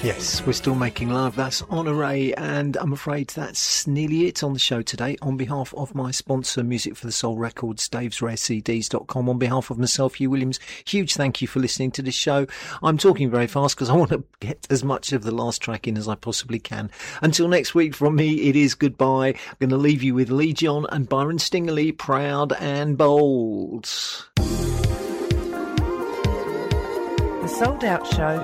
Yes, we're still making love. That's Honor Ray, and I'm afraid that's nearly it on the show today. On behalf of my sponsor, Music for the Soul Records, davesrarecds.com, on behalf of myself, Hugh Williams, huge thank you for listening to this show. I'm talking very fast because I want to get as much of the last track in as I possibly can. Until next week, from me, it is goodbye. I'm going to leave you with Lee John and Byron Stingley, Proud and Bold. The Sold Out Show